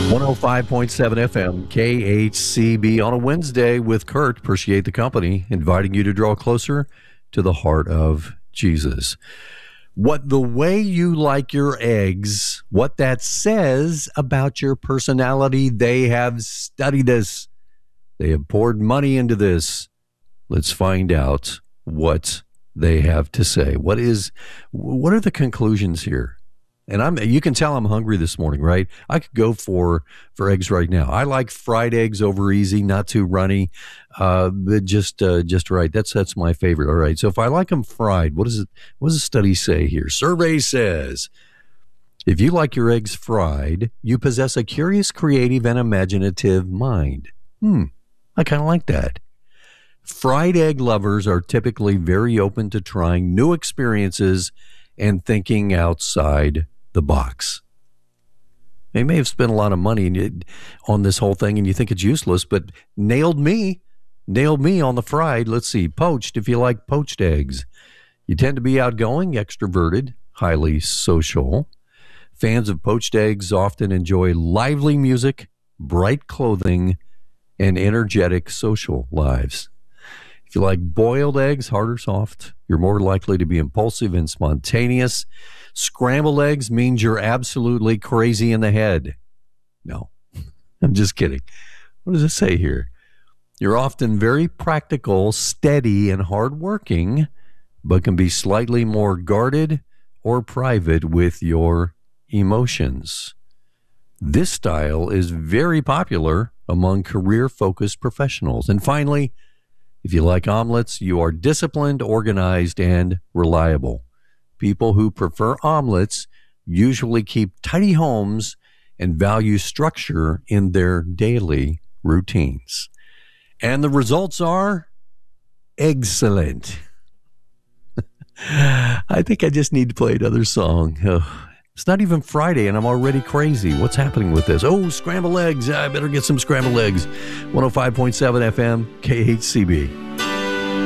105.7 FM, KHCB on a Wednesday with Kurt. Appreciate the company, inviting you to draw closer to the heart of Jesus. What the way you like your eggs, what that says about your personality. They have studied this. They have poured money into this. Let's find out what they have to say. What are the conclusions here? And you can tell I'm hungry this morning, right? I could go for eggs right now. I like fried eggs over easy, not too runny, but just right. That's my favorite. All right. So if I like them fried, what does the study say here? Survey says, if you like your eggs fried, you possess a curious, creative, and imaginative mind. I kind of like that. Fried egg lovers are typically very open to trying new experiences and thinking outside the box. They may have spent a lot of money on this whole thing and you think it's useless, but nailed me on the fried. Let's see, poached, if you like poached eggs. You tend to be outgoing, extroverted, highly social. Fans of poached eggs often enjoy lively music, bright clothing, and energetic social lives. If you like boiled eggs, hard or soft, you're more likely to be impulsive and spontaneous. Scrambled eggs means you're absolutely crazy in the head. No, I'm just kidding. What does it say here? You're often very practical, steady, and hardworking, but can be slightly more guarded or private with your emotions. This style is very popular among career-focused professionals. And finally, if you like omelets, you are disciplined, organized, and reliable. People who prefer omelets usually keep tidy homes and value structure in their daily routines. And the results are excellent. I think I just need to play another song. It's not even Friday and I'm already crazy. What's happening with this? Oh, scrambled eggs. I better get some scrambled eggs. 105.7 FM, KHCB.